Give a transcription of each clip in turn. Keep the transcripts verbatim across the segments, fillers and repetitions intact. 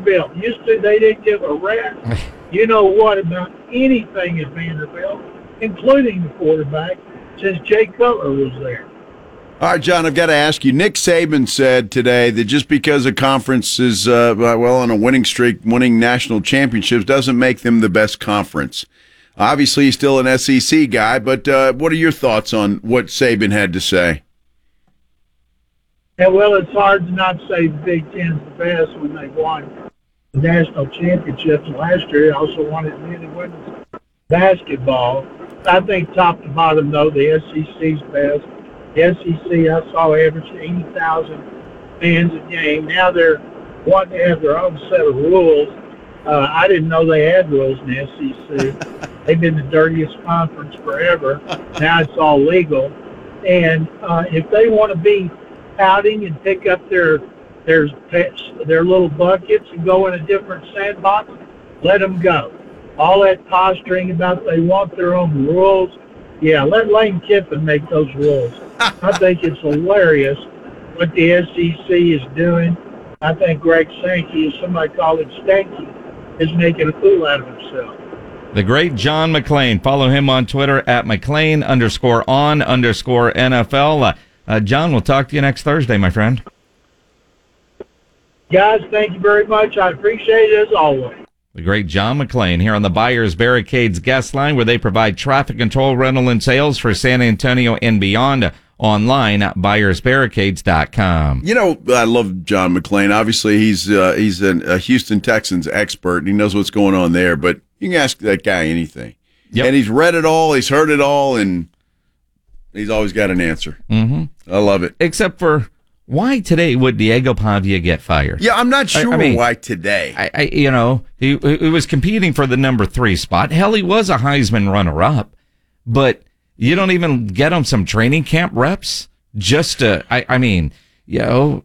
Vanderbilt. Used to, they didn't give a rat's you know what about anything at Vanderbilt, including the quarterback, since Jay Cutler was there. All right, John, I've got to ask you. Nick Saban said today that just because a conference is, uh, well, on a winning streak, winning national championships, doesn't make them the best conference. Obviously, he's still an S E C guy, but uh, what are your thoughts on what Saban had to say? Yeah, well, it's hard to not say the Big Ten's the best when they won the national championships last year. They also won it men and women's basketball. I think top to bottom, though, the S E C's best. The S E C, I saw average eighty thousand fans a game. Now they're wanting to have their own set of rules. Uh, I didn't know they had rules in the S E C. They've been the dirtiest conference forever. Now it's all legal. And uh, if they want to be pouting and pick up their their their little buckets and go in a different sandbox, let them go. All that posturing about they want their own rules, yeah, let Lane Kiffin make those rules. I think it's hilarious what the S E C is doing. I think Greg Sankey, as somebody called him Stanky, is making a fool out of himself. The great John McClain. Follow him on Twitter at McClain underscore on underscore N F L. Uh, uh, John, we'll talk to you next Thursday, my friend. Guys, thank you very much. I appreciate it as always. The great John McClain here on the Buyers Barricades guest line, where they provide traffic control, rental, and sales for San Antonio and beyond. Online at buyers barricades dot com. You know, I love John McClain. Obviously, he's uh, he's an, a Houston Texans expert, and he knows what's going on there. But you can ask that guy anything. Yep. And he's read it all, he's heard it all, and he's always got an answer. Mm-hmm. I love it. Except for, why today would Diego Pavia get fired? Yeah, I'm not sure I, I mean, why today. I, I, you know, he, he was competing for the number three spot. Hell, he was a Heisman runner-up, but you don't even get him some training camp reps just to, I, I mean, you know,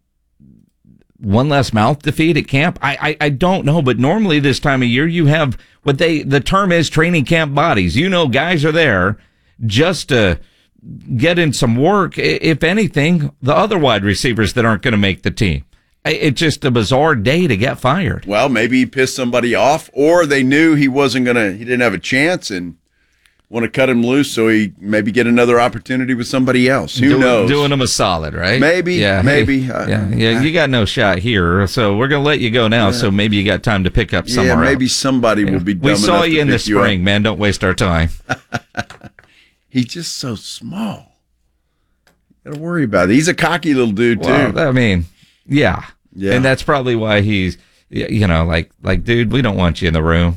one less mouth to feed at camp. I, I, I don't know, but normally this time of year you have what they, the term is training camp bodies. You know, guys are there just to get in some work. If anything, the other wide receivers that aren't going to make the team. It's just a bizarre day to get fired. Well, maybe he pissed somebody off, or they knew he wasn't going to, he didn't have a chance and want to cut him loose so he maybe get another opportunity with somebody else. Who doing, knows? Doing him a solid, right? Maybe, yeah, maybe. Hey, uh, yeah, yeah. You got no shot here, so we're gonna let you go now. Yeah. So maybe you got time to pick up somewhere. Yeah, maybe else. somebody yeah. will be. Dumb we saw enough you to in the pick you spring, up. man. Don't waste our time. He's just so small. Got to worry about it. He's a cocky little dude well, too. I mean, yeah, yeah, and that's probably why he's, you know, like, like, dude, we don't want you in the room.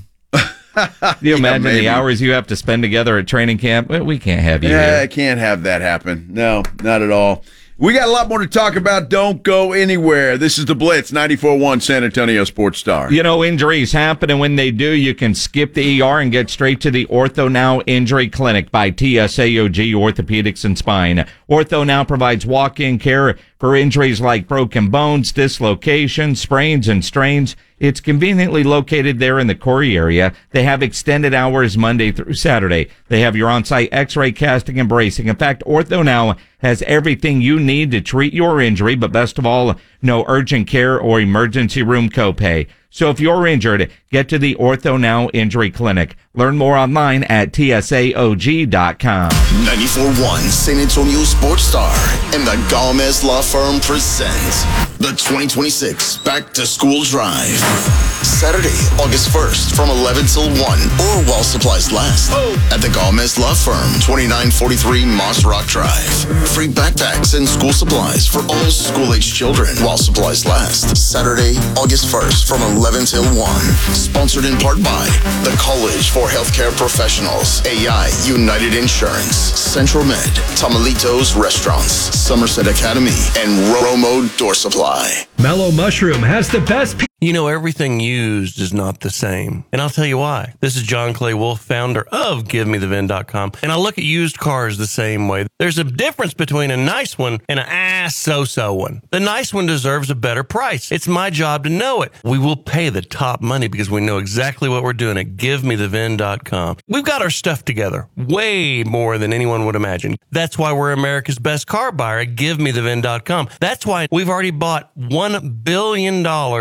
Do you yeah, imagine maybe. the hours you have to spend together at training camp? We can't have you yeah, here. I can't have that happen. No, not at all. We got a lot more to talk about. Don't go anywhere. This is the Blitz, ninety-four point one San Antonio Sports Star. You know, injuries happen, and when they do, you can skip the E R and get straight to the Ortho Now Injury Clinic by T S A O G Orthopedics and Spine. Ortho Now provides walk-in care for injuries like broken bones, dislocations, sprains, and strains. It's conveniently located there in the Corey area. They have extended hours Monday through Saturday. They have your on-site x-ray, casting, and bracing. In fact, Ortho Now has everything you need to treat your injury, but best of all, no urgent care or emergency room copay. So if you're injured, get to the Ortho Now Injury Clinic. Learn more online at T S A O G dot com. ninety-four point one San Antonio Sports Star and the Gomez Law Firm presents the twenty twenty-six Back to School Drive. Saturday, August first from eleven till one or while supplies last oh. at the Gomez Law Firm, twenty-nine forty-three Moss Rock Drive. Free backpacks and school supplies for all school-age children while supplies last. Saturday, August first from eleven till one. Sponsored in part by the College for Healthcare Professionals, A I United Insurance, Central Med, Tamalitos Restaurants, Somerset Academy, and Romo Door Supply. Mellow Mushroom has the best... Pe- You know, everything used is not the same. And I'll tell you why. This is John Clay Wolf, founder of Give Me The V I N dot com. And I look at used cars the same way. There's a difference between a nice one and an ah so-so one. The nice one deserves a better price. It's my job to know it. We will pay the top money because we know exactly what we're doing at Give Me The V I N dot com. We've got our stuff together way more than anyone would imagine. That's why we're America's best car buyer at Give Me The V I N dot com. That's why we've already bought one billion dollars worth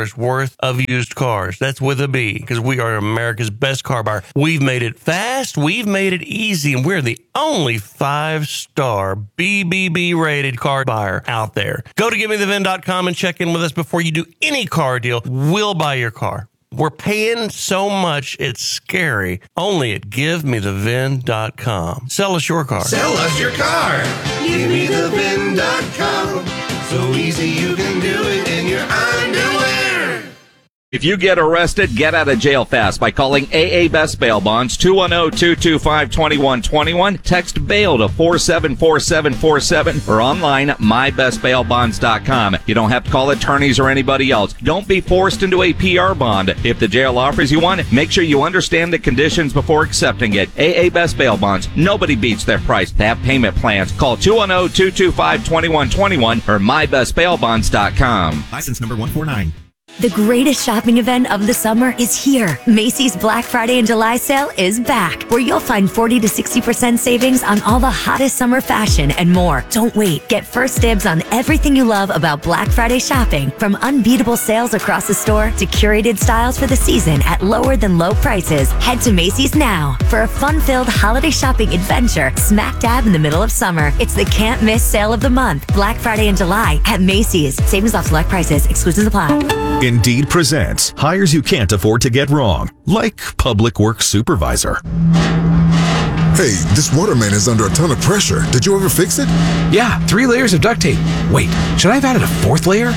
worth of used cars. That's with a B, because we are America's best car buyer. We've made it fast, we've made it easy, and we're the only five-star B B B rated car buyer out there. Go to give me the vin dot com and check in with us before you do any car deal. We'll buy your car. We're paying so much, it's scary. Only at give me the vin dot com. Sell us your car. Sell us your car. give me the vin dot com. So easy you can do it in your underwear. If you get arrested, get out of jail fast by calling A A Best Bail Bonds, two one zero, two two five, two one two one. Text BAIL to four seven four seven four seven or online at my best bail bonds dot com. You don't have to call attorneys or anybody else. Don't be forced into a P R bond. If the jail offers you one, make sure you understand the conditions before accepting it. A A Best Bail Bonds. Nobody beats their price. They have payment plans. Call two one zero, two two five, two one two one or my best bail bonds dot com. License number one four nine. The greatest shopping event of the summer is here. Macy's Black Friday and July sale is back, where you'll find forty to sixty percent savings on all the hottest summer fashion and more. Don't wait. Get first dibs on everything you love about Black Friday shopping, from unbeatable sales across the store to curated styles for the season at lower than low prices. Head to Macy's now for a fun-filled holiday shopping adventure smack dab in the middle of summer. It's the can't miss sale of the month. Black Friday and July at Macy's. Savings off select prices. Exclusions apply. Indeed presents hires you can't afford to get wrong, like public works supervisor. Hey, this waterman is under a ton of pressure. Did you ever fix it? Yeah, three layers of duct tape. Wait, should I have added a fourth layer?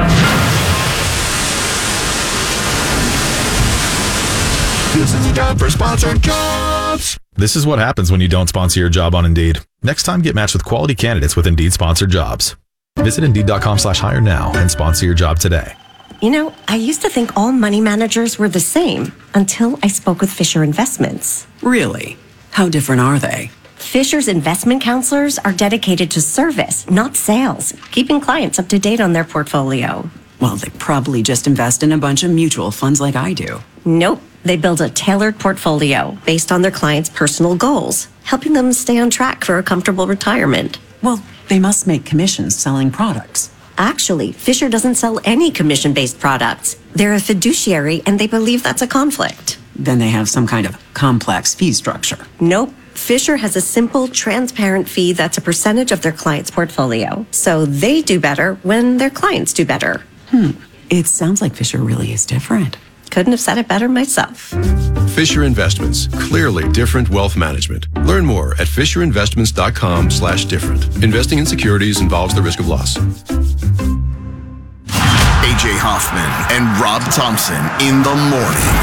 This is a job for sponsored jobs. This is what happens when you don't sponsor your job on Indeed. Next time, get matched with quality candidates with Indeed sponsored jobs. Visit Indeed dot com slash hire now and sponsor your job today. You know, I used to think all money managers were the same until I spoke with Fisher Investments. Really? How different are they? Fisher's investment counselors are dedicated to service, not sales, keeping clients up to date on their portfolio. Well, they probably just invest in a bunch of mutual funds like I do. Nope. They build a tailored portfolio based on their clients' personal goals, helping them stay on track for a comfortable retirement. Well, they must make commissions selling products. Actually, Fisher doesn't sell any commission-based products. They're a fiduciary, and they believe that's a conflict. Then they have some kind of complex fee structure. Nope. Fisher has a simple, transparent fee that's a percentage of their client's portfolio. So they do better when their clients do better. Hmm. It sounds like Fisher really is different. Couldn't have said it better myself. Fisher Investments. Clearly different wealth management. Learn more at fisher investments dot com slash different. Investing in securities involves the risk of loss. A J Hoffman and Rob Thompson in the morning.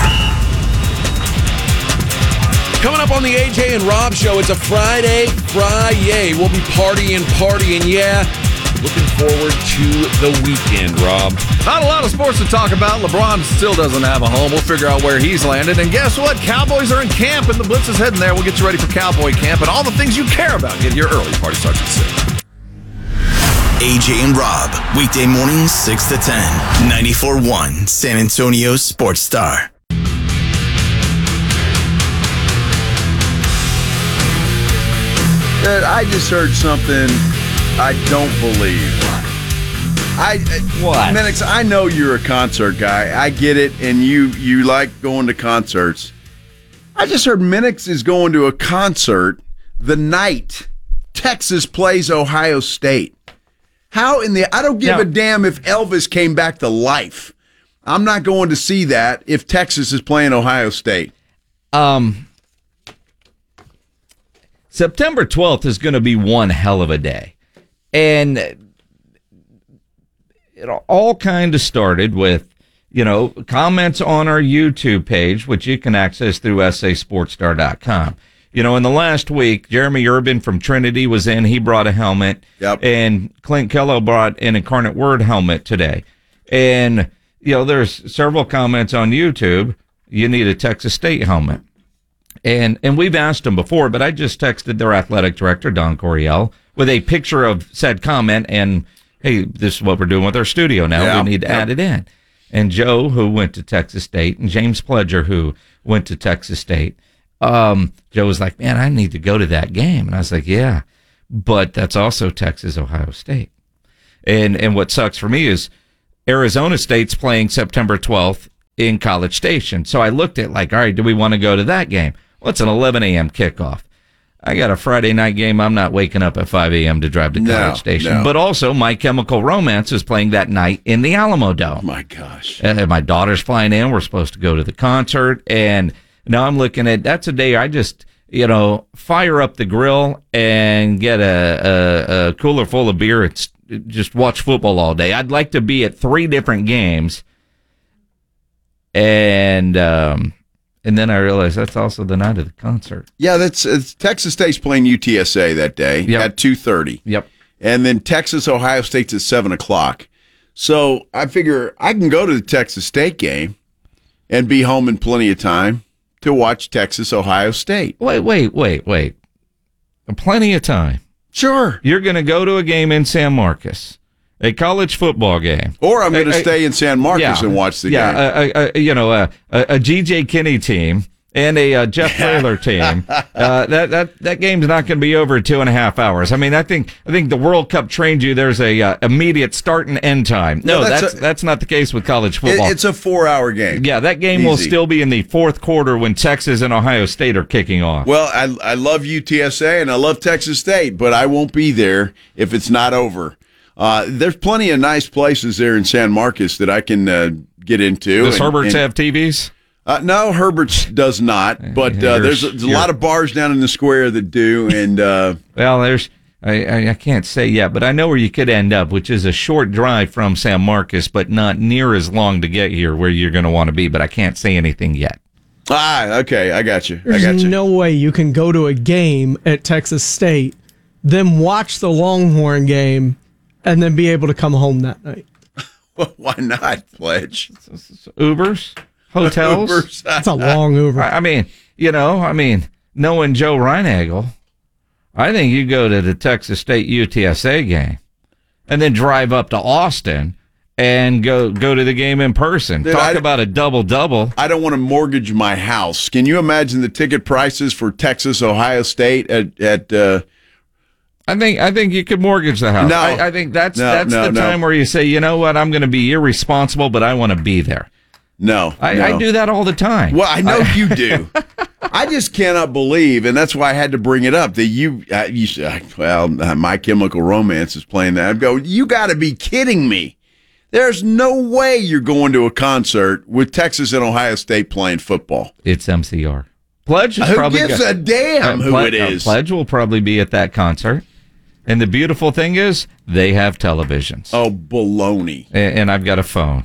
Coming up on the A J and Rob Show, it's a Friday, Friday. We'll be partying, partying, yeah. Looking forward to the weekend, Rob. Not a lot of sports to talk about. LeBron still doesn't have a home. We'll figure out where he's landed. And guess what? Cowboys are in camp, and the Blitz is heading there. We'll get you ready for Cowboy camp and all the things you care about. Get here early. Party starts at six. A J and Rob, weekday mornings six to ten, ninety-four point one San Antonio Sports Star. I just heard something I don't believe. I what? Minix, I know you're a concert guy. I get it, and you you like going to concerts. I just heard Minix is going to a concert the night Texas plays Ohio State. How in the I don't give yeah. a damn if Elvis came back to life. I'm not going to see that if Texas is playing Ohio State. Um September twelfth is going to be one hell of a day. And it all kind of started with, you know, comments on our YouTube page, which you can access through S A sports star dot com. You know, in the last week, Jeremy Urban from Trinity was in. He brought a helmet. Yep. And Clint Kello brought an Incarnate Word helmet today. And, you know, there's several comments on YouTube. You need a Texas State helmet. And and we've asked them before, but I just texted their athletic director, Don Coryell, with a picture of said comment and, hey, this is what we're doing with our studio now. Yeah, we need to yeah. add it in. And Joe, who went to Texas State, and James Pledger, who went to Texas State, um, Joe was like, man, I need to go to that game. And I was like, yeah, but that's also Texas, Ohio State. And and what sucks for me is Arizona State's playing September twelfth in College Station. So I looked at like, all right, do we want to go to that game? Well, it's an eleven a.m. kickoff. I got a Friday night game. I'm not waking up at five a.m. to drive to College No, Station. no. But also, My Chemical Romance is playing that night in the Alamo Dome. My gosh. Uh, my daughter's flying in. We're supposed to go to the concert. And now I'm looking at, that's a day I just, you know, fire up the grill and get a, a, a cooler full of beer and s- just watch football all day. I'd like to be at three different games. And, um, and then I realized that's also the night of the concert. Yeah, that's it's, Texas State's playing U T S A that day Yep. at two thirty. Yep. And then Texas Ohio State's at seven o'clock. So I figure I can go to the Texas State game and be home in plenty of time to watch Texas Ohio State. Wait, wait, wait, wait. Plenty of time. Sure. You're going to go to a game in San Marcos, a college football game. Or I'm going to Uh, uh, stay in San Marcos yeah, and watch the yeah, game. Yeah, uh, uh, you know, uh, a, a G J Kinney team and a uh, Jeff Traylor team. Uh, that that that game's not going to be over in two and a half hours. I mean, I think I think the World Cup trained you. There's a uh, immediate start and end time. No, No, that's that's a- that's not the case with college It- football. it's a four-hour game. yeah, that game will Easy. still be in the fourth quarter when Texas and Ohio State are kicking off. Well, I I love U T S A and I love Texas State, but I won't be there if it's not over. Uh, there's plenty of nice places there in San Marcos that I can uh, get into. Does and- Herbert's and- have T Vs? Uh, no, Herbert's does not, but uh, You're- there's, a, there's a you're- lot of bars down in the square that do, and uh, Well, there's I, I I can't say yet, but I know where you could end up, which is a short drive from San Marcos, but not near as long to get here where you're going to want to be. But I can't say anything yet. ah, okay, I got you, I There's got you. no way you can go to a game at Texas State, then watch the Longhorn game, and then be able to come home that night. Well, why not, Pledge? Ubers, hotels. Ubers. That's a long Uber. I I mean, you know, I mean, knowing Joe Reinagel, I think you go to the Texas State U T S A game and then drive up to Austin and go go to the game in person. Dude, Talk I- about a double double. I don't want to mortgage my house. Can you imagine the ticket prices for Texas Ohio State at at? Uh, I think I think you could mortgage the house. No. I, I think that's No, that's no, the no. time where you say, you know what, I'm going to be irresponsible, but I want to be there. no, I, no. I do that all the time. Well, I know you do. I just cannot believe, and that's why I had to bring it up. That you, uh, you said, well, uh, My Chemical Romance is playing that. I go, you got to be kidding me. There's no way you're going to a concert with Texas and Ohio State playing football. It's M C R. Pledge is Who probably gives go- a damn Uh, who Ple- it is? uh, Pledge will probably be at that concert. And the beautiful thing is, they have televisions. Oh, baloney. And, and I've got a phone.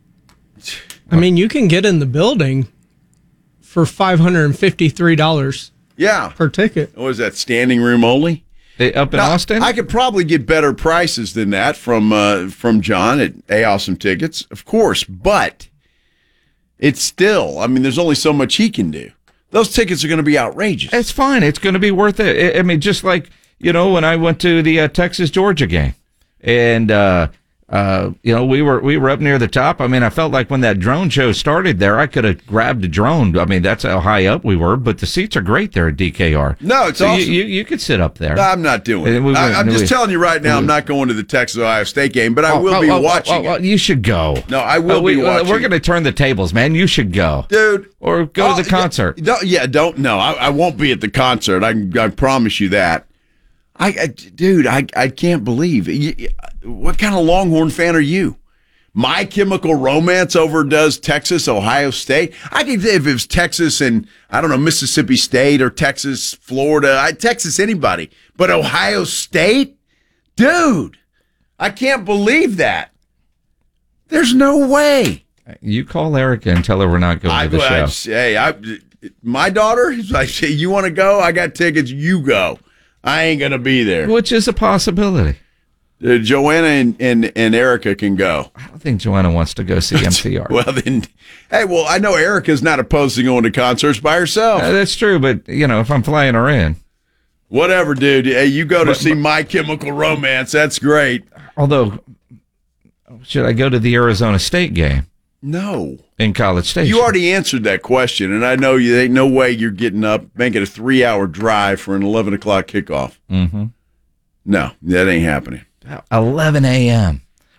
I mean, you can get in the building for five hundred fifty-three dollars Yeah. per ticket. What is that, standing room only? Eh, Up in Now, Austin? I could probably get better prices than that from uh, from John at A Awesome Tickets, of course, but it's still, I mean, there's only so much he can do. Those tickets are going to be outrageous. It's fine. It's going to be worth it. I I mean, just like, you know, when I went to the uh, Texas Georgia game, and uh, uh, you know, we were we were up near the top. I mean, I felt like when that drone show started there, I could have grabbed a drone. I mean, that's how high up we were. But the seats are great there at D K R. No, it's so you- awesome. You, you could sit up there. No, I'm not doing And it. we I, went- I'm just we- telling you right now, I'm we- not going to the Texas Ohio State game, but I Oh, will oh, be oh, watching oh, oh, it. You should go. No, I will Uh, we, be watching We're it. going to turn the tables, man. You should go, Dude. or go Oh, to the concert. Yeah, don't, yeah, don't. No, I, I won't be at the concert. I, I promise you that. I, I dude, I, I can't believe. You, what kind of Longhorn fan are you? My Chemical Romance overdoes Texas, Ohio State. I could if it was Texas and I don't know Mississippi State or Texas, Florida, I, Texas anybody, but Ohio State, dude, I can't believe that. There's no way. You call Erica and tell her we're not going I, to the I, show. hey, I, my daughter is like, hey, you want to go? I got tickets. You go. I ain't gonna be there. Which is a possibility. Uh, Joanna and, and, and Erica can go. I don't think Joanna wants to go see M C R. Well, then, hey, well, I know Erica's not opposed to going to concerts by herself. Uh, that's true, but you know, if I'm flying her in, Whatever, dude. Hey, you go to But- see but- My Chemical Romance. That's great. although, should I go to the Arizona State game No. in College Station? You already answered that question, and I know you ain't no way you're getting up, making a three-hour drive for an eleven o'clock kickoff. Mm-hmm. No, that ain't happening. eleven a.m.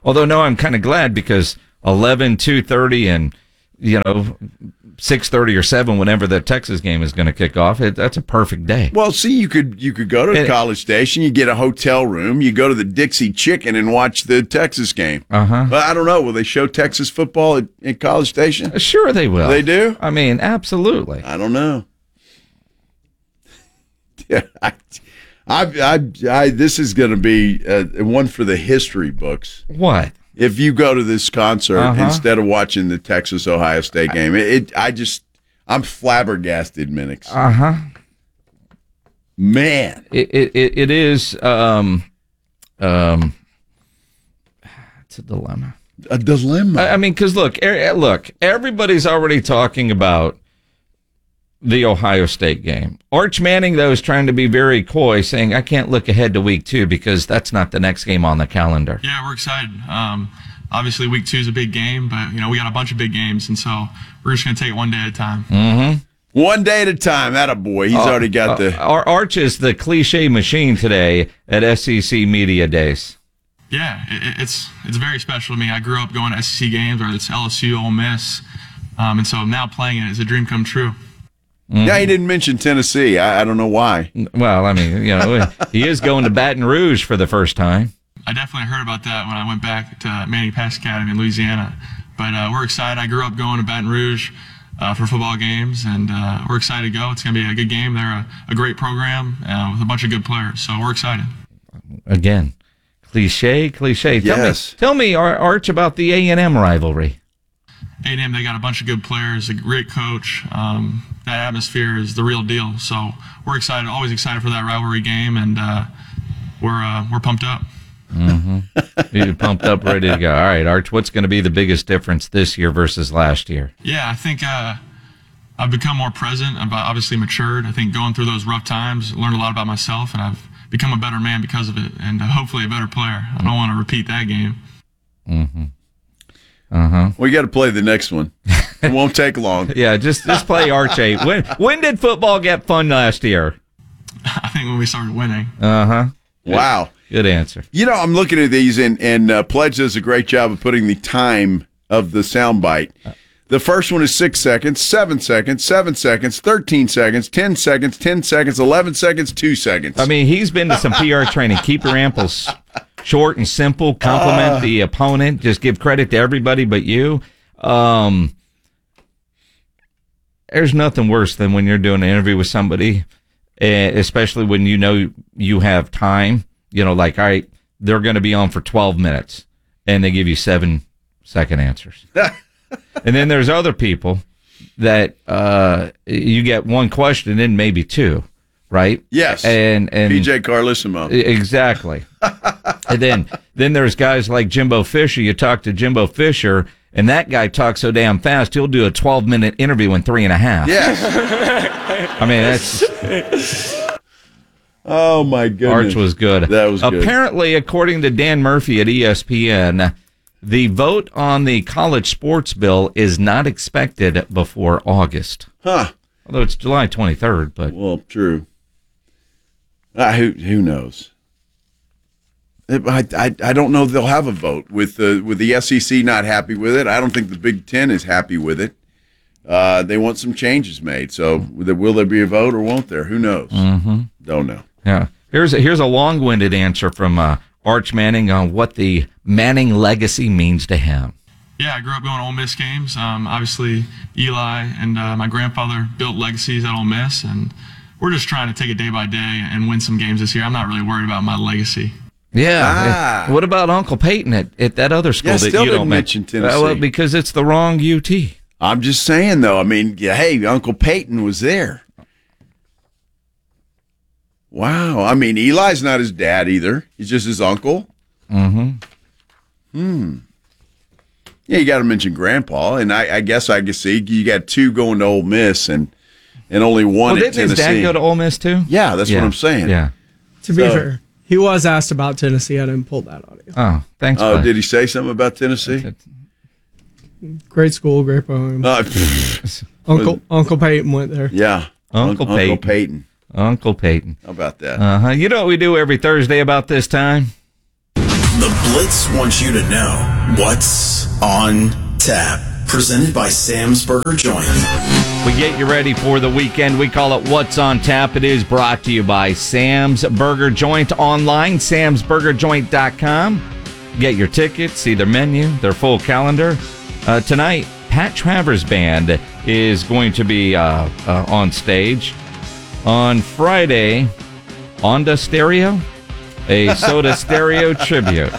Although, no, I'm kind of glad because eleven, two thirty, and, you know, six thirty or seven, whenever the Texas game is going to kick off, it, that's a perfect day. Well, see, you could you could go to It- College Station, you get a hotel room, you go to the Dixie Chicken and watch the Texas game. Uh-huh. Well, I don't know. Will they show Texas football at, at College Station? Sure they will. They do? I mean, absolutely. I don't know. Yeah, I, I, I, I, this is going to be uh, one for the history books. What? If you go to this concert Uh-huh. instead of watching the Texas Ohio State game, it, it I just I'm flabbergasted, Minix. Uh huh. Man, It it it, it is um um. It's a dilemma. A dilemma. I, I mean, because look, er, look, everybody's already talking about the Ohio State game. Arch Manning, though, is trying to be very coy, saying, I can't look ahead to week two because that's not the next game on the calendar. Yeah, we're excited. Um, obviously, week two is a big game, but, you know, we got a bunch of big games, and so we're just going to take it one day at a time. Mm-hmm. One day at a time. That a boy. He's Uh, already got uh, the. Ar- Arch is the cliche machine today at S E C Media Days. Yeah, it, it's it's very special to me. I grew up going to S E C games, whether it's L S U, Ole Miss, um, and so now playing it is a dream come true. Yeah, he didn't mention Tennessee. I, I don't know why. Well, I mean, you know, he is going to Baton Rouge for the first time. I definitely heard about that when I went back to Manning Pass Academy in Louisiana. But uh, we're excited. I grew up going to Baton Rouge uh, for football games, and uh, we're excited to go. It's going to be a good game. They're a, a great program uh, with a bunch of good players, so we're excited. Again, cliche, cliche. Tell Yes. me, tell me, Ar- Arch, about the A and M rivalry. A and M, they got a bunch of good players, a great coach. Um, that atmosphere is the real deal. So we're excited, always excited for that rivalry game, and uh, we're uh, we're pumped up. Mm-hmm. You're pumped up, ready to go. All right, Arch, what's going to be the biggest difference this year versus last year? Yeah, I think uh, I've become more present. I've obviously matured. I think going through those rough times, learned a lot about myself, and I've become a better man because of it, and uh, hopefully a better player. I don't want to repeat that game. Mm-hmm. Uh-huh. We got to play the next one. It won't take long. Yeah, just just play Arch eight. When when did football get fun last year? I think when we started winning. Uh-huh. Wow. Good answer. You know, I'm looking at these, and, and uh, Pledge does a great job of putting the time of the soundbite. The first one is six seconds, seven seconds, seven seconds, thirteen seconds, ten seconds, ten seconds, eleven seconds, two seconds. I mean, he's been to some P R training. Keep your amples short and simple. Compliment Uh. the opponent. Just give credit to everybody but you. Um, there's nothing worse than when you're doing an interview with somebody, eh, especially when you know you have time. You know, like, all right, they're going to be on for twelve minutes, and they give you seven second answers. And then there's other people that uh, you get one question and maybe two, right? Yes. And and P J Carlissimo. Exactly. And then then there's guys like Jimbo Fisher. You talk to Jimbo Fisher, and that guy talks so damn fast, he'll do a twelve minute interview in three and a half. Yes. I mean, that's. Oh, my goodness. Arch was good. That was good. Apparently, according to Dan Murphy at E S P N, the vote on the college sports bill is not expected before August. Huh. Although it's July twenty-third, but. Well, true. Uh, who who knows? I, I, I don't know if they'll have a vote with the with the S E C not happy with it. I don't think the Big Ten is happy with it. Uh, they want some changes made. So will there be a vote or won't there? Who knows? Mm-hmm. Don't know. Yeah. Here's a, here's a long-winded answer from uh, Arch Manning on what the Manning legacy means to him. Yeah, I grew up going to Ole Miss games. Um, obviously, Eli and uh, my grandfather built legacies at Ole Miss, and we're just trying to take it day by day and win some games this year. I'm not really worried about my legacy. Yeah. Ah. What about Uncle Peyton at, at that other school Yeah, that still you didn't don't mention mention? Tennessee. Well, because it's the wrong U T. I'm just saying, though. I mean, yeah, hey, Uncle Peyton was there. Wow. I mean, Eli's not his dad either. He's just his uncle. Mm-hmm. Hmm. Yeah, you got to mention Grandpa, and I, I guess I can see you got two going to Ole Miss and and only one Well, at didn't his Tennessee. dad go to Ole Miss too? Yeah, that's what I'm saying. Yeah. To be So- fair, he was asked about Tennessee. I didn't pull that audio. Oh, thanks. Oh, bud. did he say something about Tennessee? Great school, great program. Uh, Uncle Uncle Peyton went there. yeah, Uncle Un- Peyton. Uncle Peyton. Uncle Peyton. How about that? Uh huh. You know what we do every Thursday about this time? The Blitz wants you to know what's on tap. Presented by Sam's Burger Joint. We get you ready for the weekend. We call it What's on Tap. It is brought to you by Sam's Burger Joint online, sams burger joint dot com. Get your tickets, see their menu, their full calendar. Uh, tonight, Pat Travers Band is going to be uh, uh, on stage. On Friday, Onda Stereo, a Soda Stereo tribute.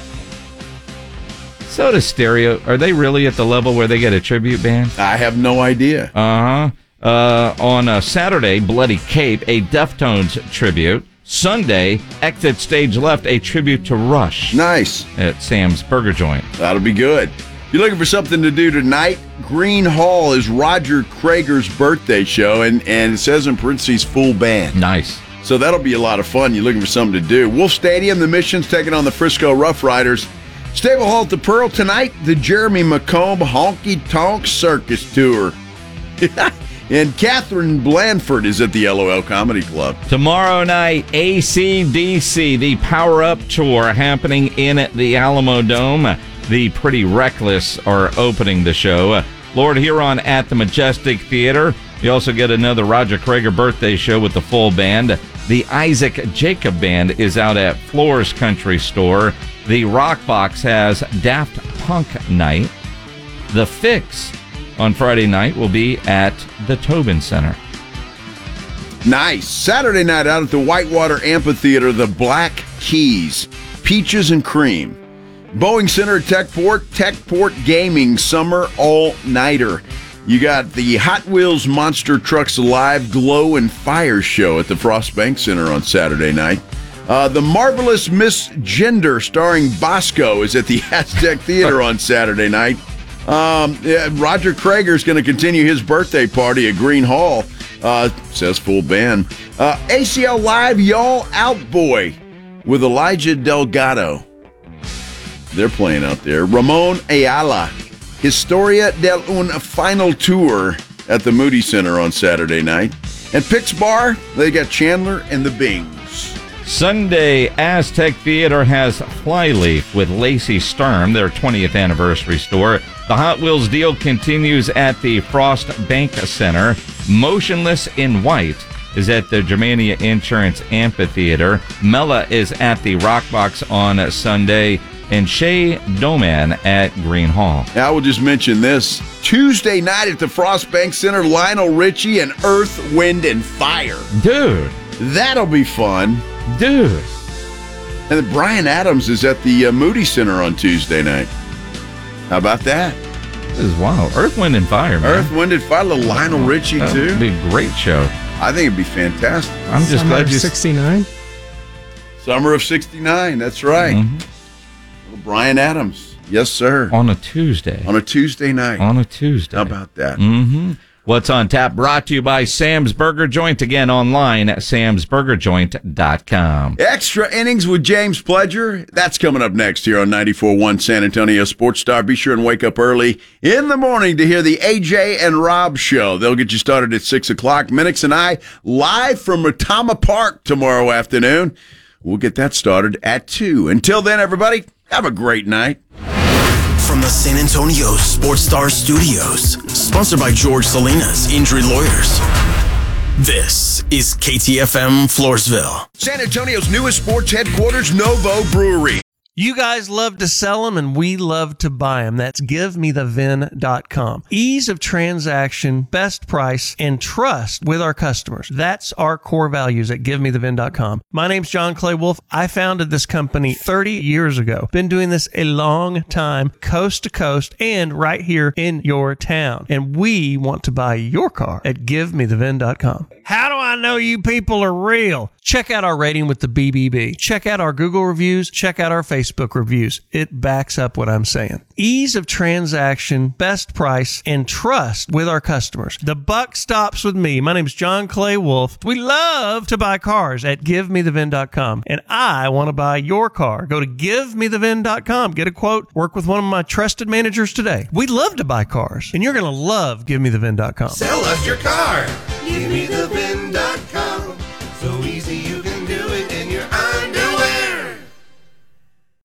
Soda Stereo, are they really at the level where they get a tribute band? I have no idea. Uh-huh. Uh, on uh, Saturday, Bloody Cape, a Deftones tribute. Sunday, Exit Stage Left, a tribute to Rush. Nice. At Sam's Burger Joint. That'll be good. If you're looking for something to do tonight, Green Hall is Roger Krager's birthday show, and, and it says in parentheses, full band. Nice. So that'll be a lot of fun. You're looking for something to do. Wolf Stadium, the Mission's taking on the Frisco Rough Riders. Stable Hall at the Pearl tonight, the Jeremy McComb Honky Tonk Circus Tour. And Catherine Blandford is at the L O L Comedy Club. Tomorrow night, A C D C, the Power Up Tour happening in the Alamo Dome. The Pretty Reckless are opening the show. Lord Huron at the Majestic Theater. You also get another Roger Krager birthday show with the full band. The Isaac Jacob Band is out at Floors Country Store. The Rock Box has Daft Punk Night. The Fix on Friday night will be at the Tobin Center. Nice. Saturday night out at the Whitewater Amphitheater, the Black Keys, Peaches and Cream. Boeing Center at Techport, Techport Gaming Summer All-Nighter. You got the Hot Wheels Monster Trucks Alive Glow and Fire Show at the Frost Bank Center on Saturday night. Uh, the Marvelous Miss Gender starring Bosco is at the Aztec Theater on Saturday night. Um, yeah, Roger Krager is going to continue his birthday party at Green Hall. Uh, says full band. Uh, A C L Live Y'all Out Boy with Elijah Delgado. They're playing out there. Ramon Ayala, Historia del Un Final Tour at the Moody Center on Saturday night. And Pix Bar, they got Chandler and the Bings. Sunday, Aztec Theater has Flyleaf with Lacey Sturm, their twentieth anniversary store. The Hot Wheels deal continues at the Frost Bank Center. Motionless in White is at the Germania Insurance Amphitheater. Mela is at the Rock Box on Sunday. And Shea Doman at Green Hall. I will just mention this. Tuesday night at the Frost Bank Center, Lionel Richie and Earth, Wind, and Fire. Dude. That'll be fun. Dude. And then Brian Adams is at the uh, Moody Center on Tuesday night. How about that? This is wild. Earth, Wind, and Fire, man. Earth, Wind, and Fire. Little Lionel Richie, that too. That'd be a great show. I think it'd be fantastic. I'm just Summer glad you... sixty-nine? Summer of sixty-nine, that's right. Mm-hmm. Brian Adams. Yes, sir. On a Tuesday. On a Tuesday night. On a Tuesday. How about that? Mm-hmm. What's on Tap brought to you by Sam's Burger Joint. Again, online at sams burger joint dot com. Extra innings with James Pledger. That's coming up next here on ninety-four point one San Antonio Sports Star. Be sure and wake up early in the morning to hear the A J and Rob show. They'll get you started at six o'clock. Minix and I live from Retama Park tomorrow afternoon. We'll get that started at two. Until then, everybody, have a great night. From the San Antonio Sports Star Studios, sponsored by George Salinas Injury Lawyers. This is K T F M Floresville. San Antonio's newest sports headquarters, Novo Brewery. You guys love to sell them and we love to buy them. That's give me the vin dot com. Ease of transaction, best price, and trust with our customers. That's our core values at give me the vin dot com. My name's John Clay Wolf. I founded this company thirty years ago. Been doing this a long time, coast to coast, and right here in your town. And we want to buy your car at give me the vin dot com. How do I know you people are real? Check out our rating with the B B B. Check out our Google reviews. Check out our Facebook reviews. It backs up what I'm saying. Ease of transaction, best price, and trust with our customers. The buck stops with me. My name is John Clay Wolf. We love to buy cars at give me the vin dot com. And I want to buy your car. Go to give me the vin dot com. Get a quote. Work with one of my trusted managers today. We love to buy cars. And you're going to love give me the vin dot com. Sell us your car. give me the vin dot com. So easy you can do it in your underwear.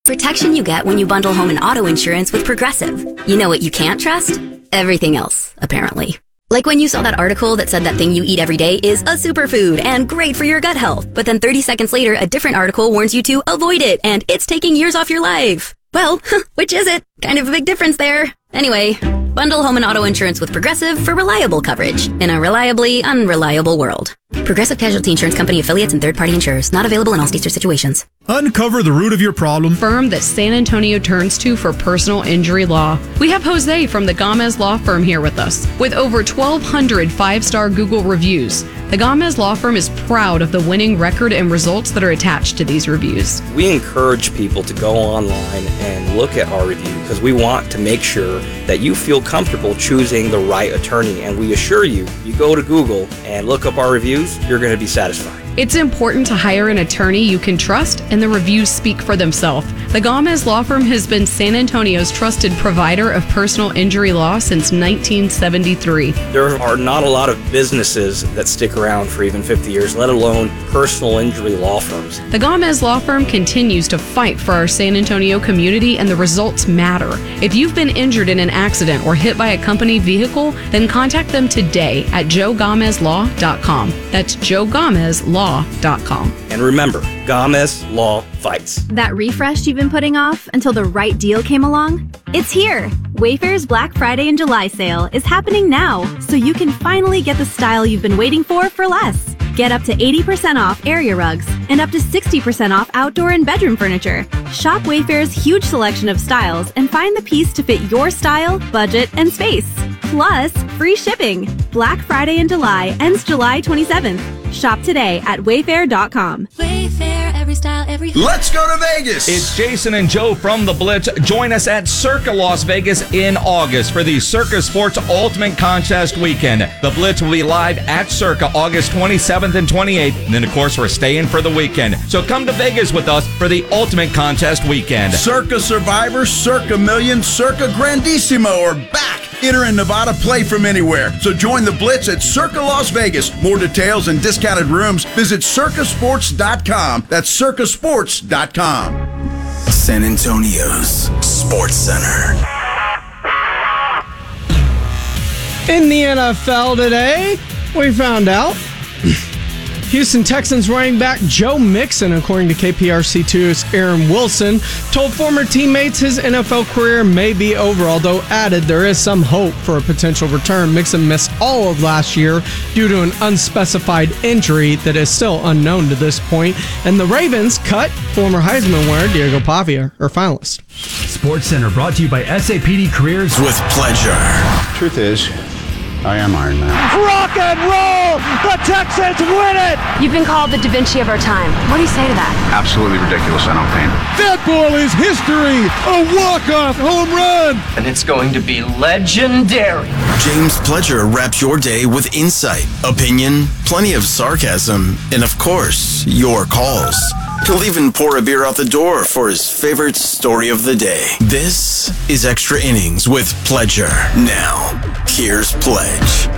protection you get when you bundle home and auto insurance with Progressive. You know what you can't trust? Everything else, apparently. Like when you saw that article that said that thing you eat every day is a superfood and great for your gut health, but then thirty seconds later, a different article warns you to avoid it and it's taking years off your life. Well, which is it? Kind of a big difference there. Anyway, bundle home and auto insurance with Progressive for reliable coverage in a reliably unreliable world. Progressive Casualty Insurance Company affiliates and third-party insurers. Not available in all states or situations. Uncover the root of your problem. Firm that San Antonio turns to for personal injury law. We have Jose from the Gomez Law Firm here with us. With over twelve hundred five-star Google reviews, the Gomez Law Firm is proud of the winning record and results that are attached to these reviews. We encourage people to go online and look at our review because we want to make sure that you feel comfortable choosing the right attorney. And we assure you, you go to Google and look up our reviews, you're going to be satisfied. It's important to hire an attorney you can trust, and the reviews speak for themselves. The Gomez Law Firm has been San Antonio's trusted provider of personal injury law since nineteen seventy-three. There are not a lot of businesses that stick around for even fifty years, let alone personal injury law firms. The Gomez Law Firm continues to fight for our San Antonio community, and the results matter. If you've been injured in an accident or hit by a company vehicle, then contact them today at joe gomez law dot com. That's joe gomez law dot com. And remember, Gomez Law fights. That refresh you've been putting off until the right deal came along? It's here! Wayfair's Black Friday and July sale is happening now, so you can finally get the style you've been waiting for for less. Get up to eighty percent off area rugs and up to sixty percent off outdoor and bedroom furniture. Shop Wayfair's huge selection of styles and find the piece to fit your style, budget, and space. Plus, free shipping. Black Friday in July ends July twenty-seventh. Shop today at wayfair dot com. Wayfair, every style, every... Let's go to Vegas. It's Jason and Joe from The Blitz. Join us at Circa Las Vegas in August for the Circa Sports Ultimate Contest Weekend. The Blitz will be live at Circa August twenty-seventh and twenty-eighth. And then, of course, we're staying for the weekend. So come to Vegas with us for the Ultimate Contest Weekend. Circa Survivor, Circa Million, Circa Grandissimo are back. Enter in Nevada, play from anywhere. So join the Blitz at Circa Las Vegas. More details and discounted rooms, visit circa sports dot com. That's circa sports dot com. San Antonio's Sports Center. In the N F L today, we found out Houston Texans running back Joe Mixon, according to K P R C two's Aaron Wilson, told former teammates his N F L career may be over, although added there is some hope for a potential return. Mixon missed all of last year due to an unspecified injury that is still unknown to this point. And the Ravens cut former Heisman winner Diego Pavia, or finalist. Sports Center brought to you by S A P D Careers with pleasure. Truth is, I am Iron Man. Rock and roll! The Texans win it! You've been called the Da Vinci of our time. What do you say to that? Absolutely ridiculous. I don't paint. That ball is history! A walk-off home run! And it's going to be legendary. James Pledger wraps your day with insight, opinion, plenty of sarcasm, and of course, your calls. He'll even pour a beer out the door for his favorite story of the day. This is Extra Innings with Pledger. Now, here's Pledge.